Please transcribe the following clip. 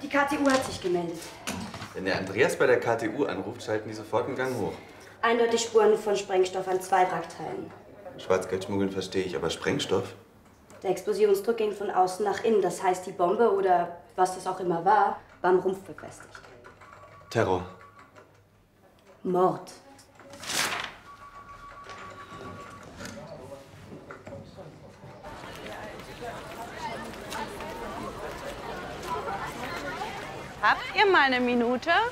Die KTU hat sich gemeldet. Wenn der Andreas bei der KTU anruft, schalten die sofort einen Gang hoch. Eindeutig Spuren von Sprengstoff an 2 Wrackteilen. Schwarzgeldschmuggeln verstehe ich, aber Sprengstoff? Der Explosionsdruck ging von außen nach innen. Das heißt, die Bombe oder was das auch immer war am Rumpf befestigt. Terror. Mord. Habt ihr mal eine Minute?